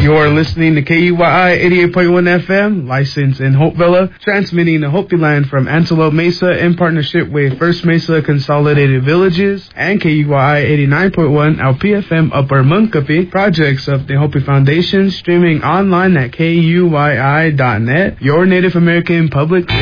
You're listening to KUYI 88.1 FM, licensed in Hopevilla, transmitting the Hopi Land from Antelope Mesa in partnership with First Mesa Consolidated Villages and KUYI 89.1 LPFM Upper Munkapi, projects of the Hopi Foundation, streaming online at KUYI.net, your Native American public